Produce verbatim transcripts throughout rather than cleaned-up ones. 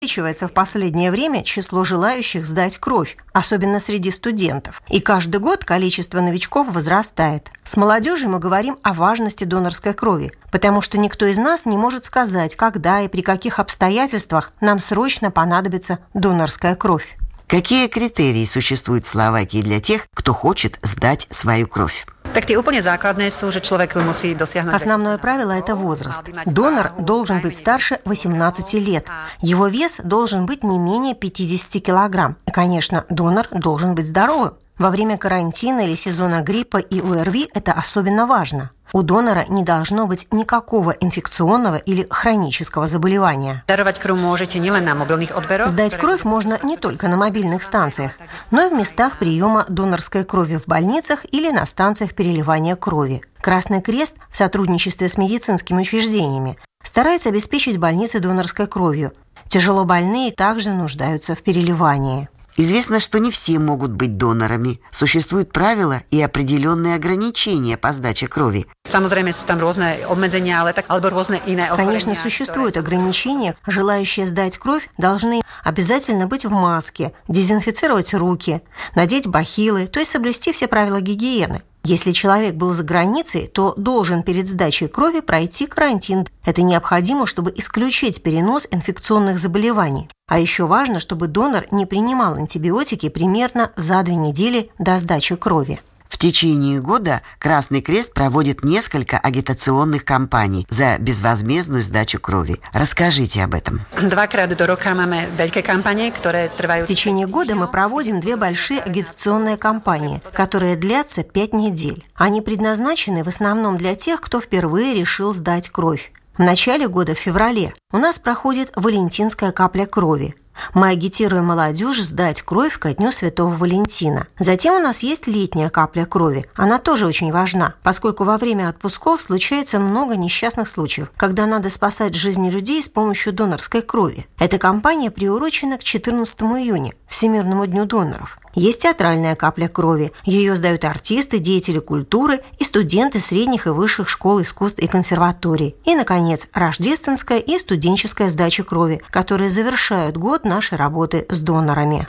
Увеличивается в последнее время число желающих сдать кровь, особенно среди студентов. И каждый год количество новичков возрастает. С молодежью мы говорим о важности донорской крови, потому что никто из нас не может сказать, когда и при каких обстоятельствах нам срочно понадобится донорская кровь. Какие критерии существуют в Словакии для тех, кто хочет сдать свою кровь? Основное правило – это возраст. Донор должен быть старше восемнадцати лет. Его вес должен быть не менее пятидесяти килограмм. И, конечно, донор должен быть здоровым. Во время карантина или сезона гриппа и ОРВИ это особенно важно. У донора не должно быть никакого инфекционного или хронического заболевания. Сдать кровь можно не только на мобильных станциях, но и в местах приема донорской крови в больницах или на станциях переливания крови. Красный Крест в сотрудничестве с медицинскими учреждениями старается обеспечить больницы донорской кровью. Тяжелобольные также нуждаются в переливании. Известно, что не все могут быть донорами. Существуют правила и определенные ограничения по сдаче крови. Конечно, существуют ограничения. Желающие сдать кровь должны обязательно быть в маске, дезинфицировать руки, надеть бахилы, то есть соблюсти все правила гигиены. Если человек был за границей, то должен перед сдачей крови пройти карантин. Это необходимо, чтобы исключить перенос инфекционных заболеваний. А еще важно, чтобы донор не принимал антибиотики примерно за две недели до сдачи крови. В течение года Красный Крест проводит несколько агитационных кампаний за безвозмездную сдачу крови. Расскажите об этом. В течение года мы проводим две большие агитационные кампании, которые длятся пять недель. Они предназначены в основном для тех, кто впервые решил сдать кровь. В начале года, в феврале, у нас проходит Валентинская капля крови. Мы агитируем молодежь сдать кровь ко дню Святого Валентина. Затем у нас есть летняя капля крови. Она тоже очень важна, поскольку во время отпусков случается много несчастных случаев, когда надо спасать жизни людей с помощью донорской крови. Эта кампания приурочена к четырнадцатому июня, Всемирному дню доноров. Есть театральная капля крови. Ее сдают артисты, деятели культуры и студенты средних и высших школ искусств и консерваторий. И, наконец, рождественская и студенческая сдача крови, которые завершают год нашей работы с донорами.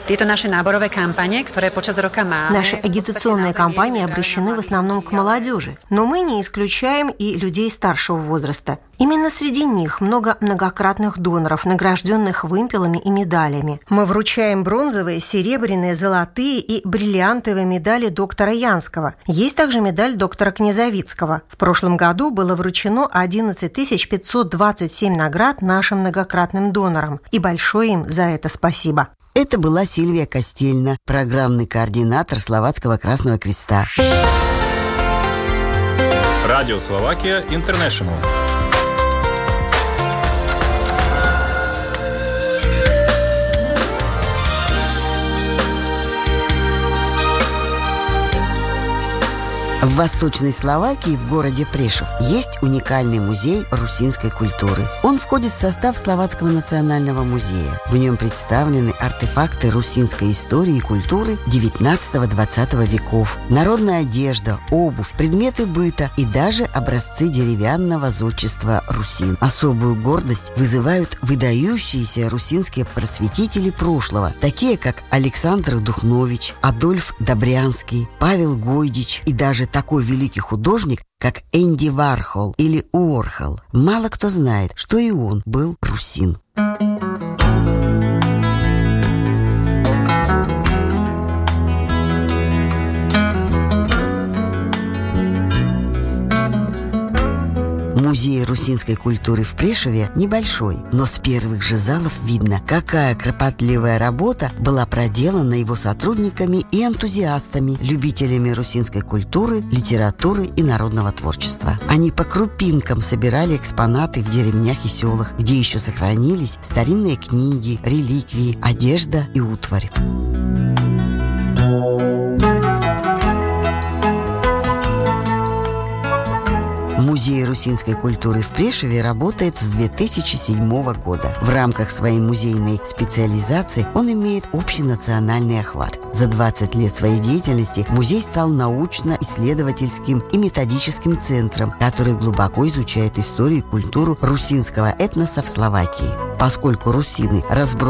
Наши агитационные кампании обращены в основном к молодежи, но мы не исключаем и людей старшего возраста. Именно среди них много многократных доноров, награжденных вымпелами и медалями. Мы вручаем бронзовые, серебряные, золотые и бриллиантовые медали доктора Янского. Есть также медаль доктора Князовицкого. В прошлом году было вручено одиннадцать тысяч пятьсот двадцать семь наград нашим многократным донорам. И большое им за это спасибо. Это была Сильвия Костельна, программный координатор Словацкого Красного Креста. Радио Словакия Интернешнл. В Восточной Словакии, в городе Прешов, есть уникальный музей русинской культуры. Он входит в состав Словацкого национального музея. В нем представлены артефакты русинской истории и культуры девятнадцатого-двадцатого веков, народная одежда, обувь, предметы быта и даже образцы деревянного зодчества русин. Особую гордость вызывают выдающиеся русинские просветители прошлого, такие как Александр Духнович, Адольф Добрянский, Павел Гойдич и даже такой великий художник, как Энди Вархол или Уорхол. Мало кто знает, что и он был русин. Музей русинской культуры в Прешове небольшой, но с первых же залов видно, какая кропотливая работа была проделана его сотрудниками и энтузиастами, любителями русинской культуры, литературы и народного творчества. Они по крупинкам собирали экспонаты в деревнях и селах, где еще сохранились старинные книги, реликвии, одежда и утварь. Музей русинской культуры в Прешеве работает с две тысячи седьмого года. В рамках своей музейной специализации он имеет общенациональный охват. За двадцать лет своей деятельности музей стал научно-исследовательским и методическим центром, который глубоко изучает историю и культуру русинского этноса в Словакии. Поскольку русины разбросаны